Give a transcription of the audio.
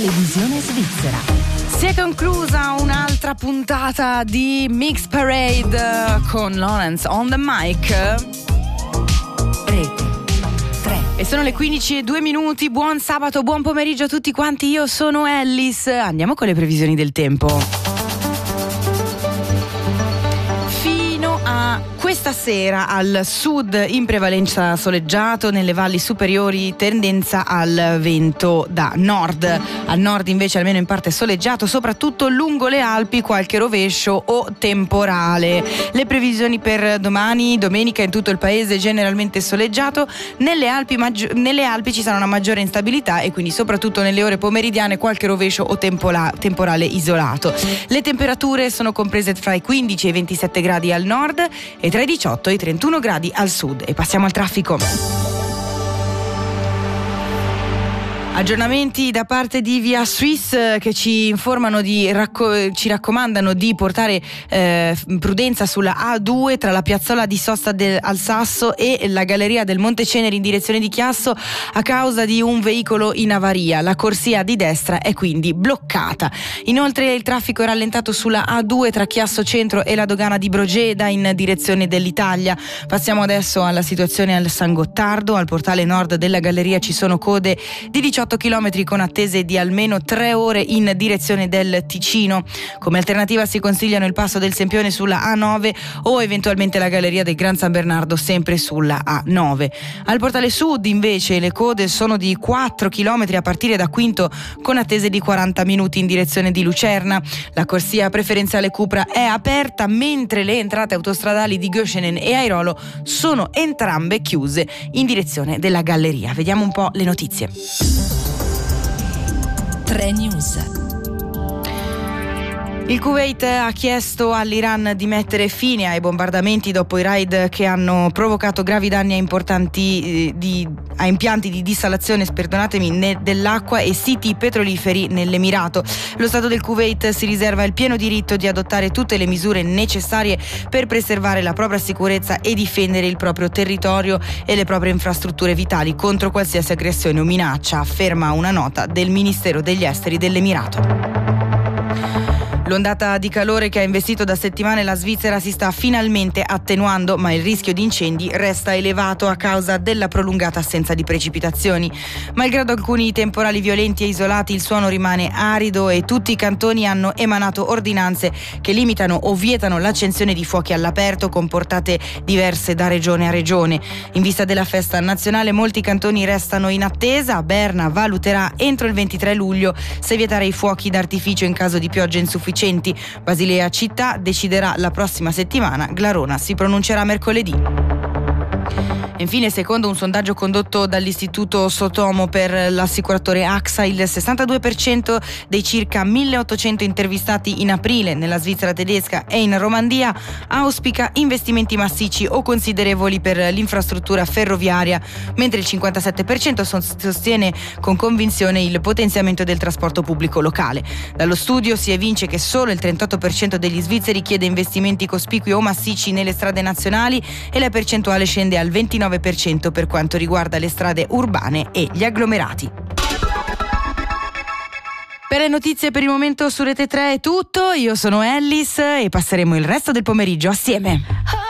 Televisione svizzera. Si è conclusa un'altra puntata di Mix Parade con Lawrence on the mic. Rete 3. E sono le 15:02. Buon sabato, buon pomeriggio a tutti quanti. Io sono Ellis. Andiamo con le previsioni del tempo. Questa sera al sud in prevalenza soleggiato, nelle valli superiori tendenza al vento da nord. Al nord invece almeno in parte soleggiato, soprattutto lungo le Alpi qualche rovescio o temporale. Le previsioni per domani, domenica, in tutto il paese generalmente soleggiato. Nelle Alpi ci sarà una maggiore instabilità e quindi soprattutto nelle ore pomeridiane qualche rovescio o temporale isolato. Le temperature sono comprese fra i 15 e i 27 gradi al nord e tra i 18 e i 31 gradi al sud. E passiamo al traffico. Aggiornamenti da parte di Via Suisse che ci informano ci raccomandano di portare prudenza sulla A2 tra la piazzola di Sosta al Sasso e la galleria del Monte Ceneri in direzione di Chiasso a causa di un veicolo in avaria. La corsia di destra è quindi bloccata. Inoltre il traffico è rallentato sulla A2 tra Chiasso Centro e la dogana di Brogeda in direzione dell'Italia. Passiamo adesso alla situazione al San Gottardo. Al portale nord della galleria ci sono code di 18 km con attese di almeno 3 ore in direzione del Ticino. Come alternativa si consigliano il passo del Sempione sulla A9 o eventualmente la galleria del Gran San Bernardo sempre sulla A9. Al portale sud invece le code sono di 4 km a partire da Quinto con attese di 40 minuti in direzione di Lucerna. La corsia preferenziale Cupra è aperta mentre le entrate autostradali di Göschenen e Airolo sono entrambe chiuse in direzione della galleria. Vediamo un po' le notizie. 3 News. Il Kuwait ha chiesto all'Iran di mettere fine ai bombardamenti dopo i raid che hanno provocato gravi danni a impianti di dissalazione dell'acqua e siti petroliferi nell'Emirato. Lo Stato del Kuwait si riserva il pieno diritto di adottare tutte le misure necessarie per preservare la propria sicurezza e difendere il proprio territorio e le proprie infrastrutture vitali contro qualsiasi aggressione o minaccia, afferma una nota del Ministero degli Esteri dell'Emirato. L'ondata di calore che ha investito da settimane la Svizzera si sta finalmente attenuando, ma il rischio di incendi resta elevato a causa della prolungata assenza di precipitazioni. Malgrado alcuni temporali violenti e isolati, il suono rimane arido e tutti i cantoni hanno emanato ordinanze che limitano o vietano l'accensione di fuochi all'aperto con portate diverse da regione a regione. In vista della festa nazionale, molti cantoni restano in attesa. Berna valuterà entro il 23 luglio se vietare i fuochi d'artificio in caso di piogge insufficienti. Basilea città deciderà la prossima settimana. Glarona si pronuncerà mercoledì. Infine, secondo un sondaggio condotto dall'Istituto Sotomo per l'assicuratore AXA, il 62% dei circa 1800 intervistati in aprile nella Svizzera tedesca e in Romandia auspica investimenti massicci o considerevoli per l'infrastruttura ferroviaria, mentre il 57% sostiene con convinzione il potenziamento del trasporto pubblico locale. Dallo studio si evince che solo il 38% degli svizzeri chiede investimenti cospicui o massicci nelle strade nazionali e la percentuale scende al 29% per quanto riguarda le strade urbane e gli agglomerati. Per le notizie per il momento su Rete 3 è tutto. Io sono Ellis e passeremo il resto del pomeriggio assieme.